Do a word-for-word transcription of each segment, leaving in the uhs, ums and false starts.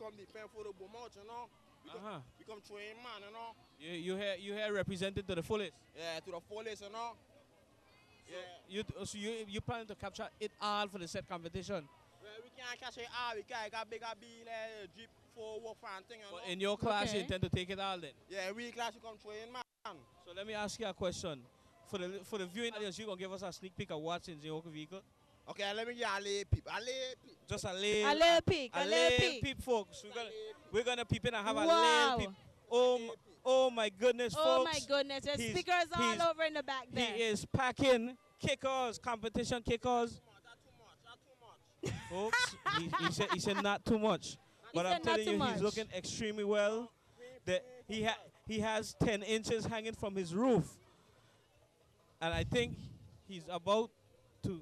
come defend for the Beaumont, you know. We come, Uh-huh. we come train man, you know. You you here you here represented to the fullest. Yeah, to the fullest, you know. So you so you you plan to capture it all for the set competition. Well, we can't catch it all. We can't got bigger bill, uh, jeep for work and thing, you know. But in your class, Okay. you intend to take it all then. Yeah, we class we come train man. So let me ask you a question. For the for the viewing audience, you gonna give us a sneak peek of what's in the Yoke vehicle? Okay, let me get a lay peep. A lay peep. Just a little, A little peek, a a little little peek. peep, folks. We're gonna we're gonna peep in and have a Wow. little peep. Oh, m- oh my goodness, Oh folks! my goodness, there's He's- speakers he's- all over in the back there. He is packing kickers, competition kickers, That's too much. That's too much. folks. he, he said he said not too much, but I'm said not telling too you, much. he's looking extremely well. That he ha he has ten inches hanging from his roof, and I think he's about to.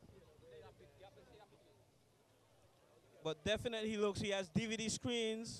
But definitely, he looks. He has D V D screens,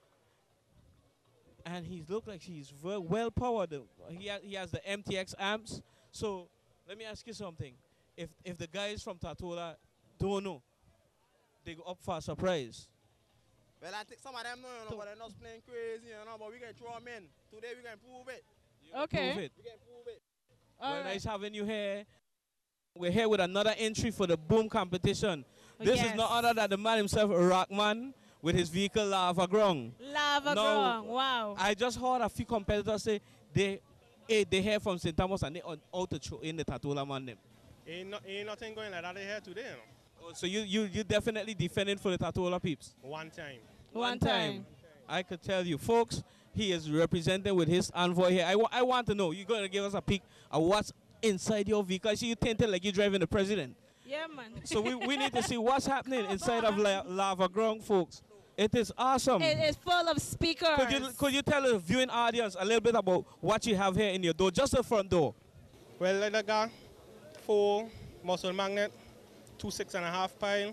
and he looks like he's well, well powered. He ha he has the M T X amps. So let me ask you something: if if the guys from Tatola don't know, they go up for a surprise. Well, I think some of them know, you know, but they're not playing crazy, you know, but we can throw them in. Today we can prove it. Okay. Prove it. We can prove it. All Well, right. nice having you here. We're here with another entry for the Boom competition. This is Yes. no other than the man himself, Rockman, with his vehicle Lava Grung. Lava No. Grung, wow. I just heard a few competitors say they eh, they here from Saint Thomas and they on out to throw in the Tatola man them. Ain't, no, ain't nothing going like that here today, you know. Oh, so you you you definitely defending for the Tatola peeps. One time. One time. I could tell you, folks, he is represented with his envoy here. I, wa- I want to know, you're going to give us a peek of what's inside your vehicle. I see you tinted like you're driving the president. Yeah, man. So we, we need to see what's happening inside of La- Lava Grung, folks. It is awesome. It is full of speakers. Could you, could you tell the viewing audience a little bit about what you have here in your door, just the front door? Well, like I got four muscle magnet, two six and a half pile,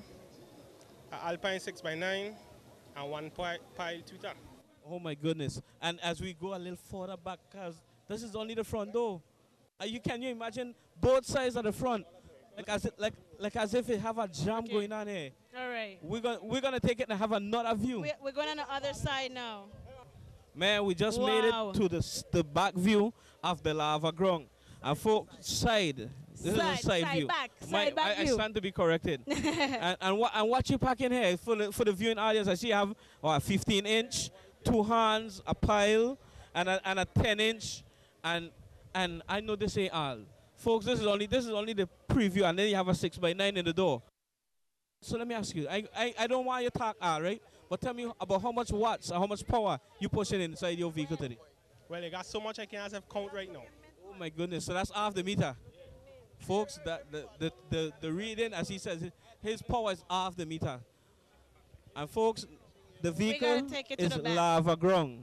a Alpine six by nine, and one pi- pile tutor. Oh my goodness. And as we go a little further back, because this is only the front door. Uh, you Can you imagine both sides of the front? Like as, it, like, like as if it have a jam Okay. going on here. All right. We're going we're gonna take it and have another view. We're, we're going on the other side now. Man, we just made Wow. it to the, s- the back view of the Lava Grung. And folks, side. This Side, is a side, side view. back, My- side back I, I view. stand to be corrected. and, and, what, and what you packing here for the, for the viewing audience? I see you have what, a fifteen inch, two hands, a pile, and a, and a ten inch. And and I know this ain't all. Folks, this is only this is only the preview, and then you have a six by nine in the door. So let me ask you, I, I, I don't want you to talk all right, but tell me about how much watts or how much power you pushing inside your vehicle today. Well, you got so much I can't have count right now. Oh my goodness, so that's half the meter. Folks, that the, the, the, the reading, as he says, his power is half the meter. And folks, the vehicle take it to is the back. Lava Grung.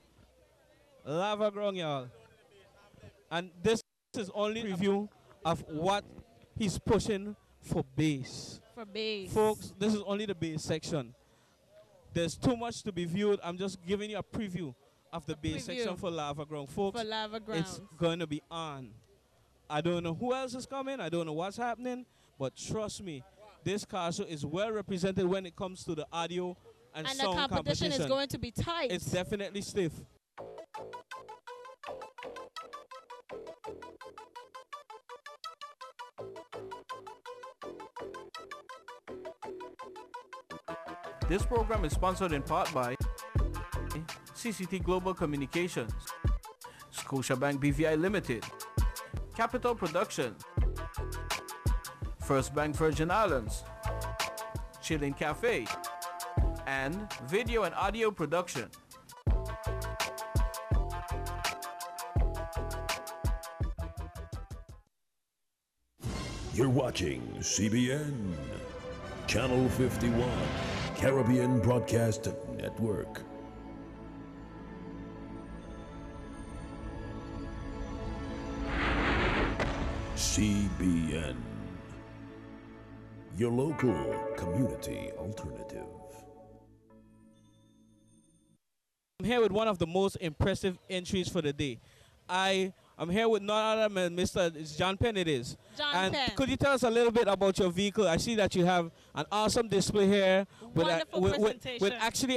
Lava Grung, y'all. And this is only review of what he's pushing for bass. For bass. Folks, this is only the bass section. There's too much to be viewed. I'm just giving you a preview of the bass preview. section for Lava Grung. Folks, For Lava it's Grounds. going to be on. I don't know who else is coming. I don't know what's happening. But trust me, this car show is well represented when it comes to the audio and, And the sound competition, is going to be tight. It's definitely stiff. This program is sponsored in part by C C T Global Communications, Scotiabank B V I Limited, Capital Production, First Bank Virgin Islands, Chillin' Cafe, and Video and Audio Production. You're watching C B N, Channel fifty-one, Caribbean Broadcast Network. C B N, your local community alternative. I'm here with one of the most impressive entries for the day. I am here with none other than Mister It's John Penn. It is. John and Penn. could you tell us a little bit about your vehicle? I see that you have an awesome display here with, a, Wonderful with, with, with presentation. actually